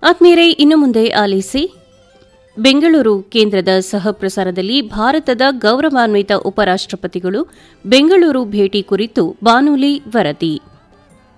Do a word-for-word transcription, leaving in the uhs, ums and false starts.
ಆತ್ಮೀಯರೇ, ಇನ್ನು ಮುಂದೆ ಆಲಿಸಿ ಬೆಂಗಳೂರು ಕೇಂದ್ರದ ಸಹ ಪ್ರಸಾರದಲ್ಲಿ ಭಾರತದ ಗೌರವಾನ್ವಿತ ಉಪರಾಷ್ಟಪತಿಗಳು ಬೆಂಗಳೂರು ಭೇಟಿ ಕುರಿತು ಬಾನುಲಿ ವರದಿ.